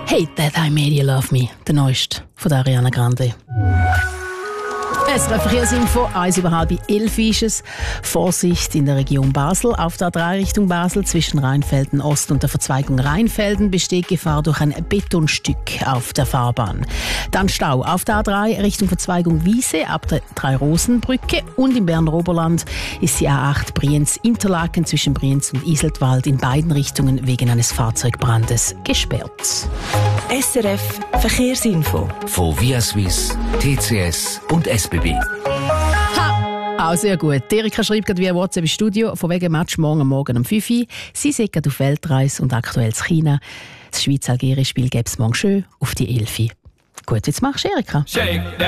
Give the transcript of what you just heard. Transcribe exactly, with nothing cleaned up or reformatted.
Hate That I Made You Love Me, der neueste von der Ariana Grande. Es Verkehrsinfo, eins über halb elf ist es. Vorsicht in der Region Basel. Auf der A drei Richtung Basel zwischen Rheinfelden Ost und der Verzweigung Rheinfelden besteht Gefahr durch ein Betonstück auf der Fahrbahn. Dann Stau auf der A drei Richtung Verzweigung Wiese ab der Drei-Rosen-Brücke und im Berner Oberland ist die A acht Brienz-Interlaken zwischen Brienz und Iseltwald in beiden Richtungen wegen eines Fahrzeugbrandes gesperrt. S R F Verkehrsinfo von Via Suisse, T C S und S B B. Ha! Auch sehr gut. Erika schreibt gerade via WhatsApp im Studio, von wegen Match morgen am Morgen um fünf Uhr. Sie sind gerade auf Weltreise und aktuell in China. Das Schweiz-Algerien-Spiel gäbe es morgen schön auf die elf Uhr. Gut, jetzt machst du, Erika. Shake that.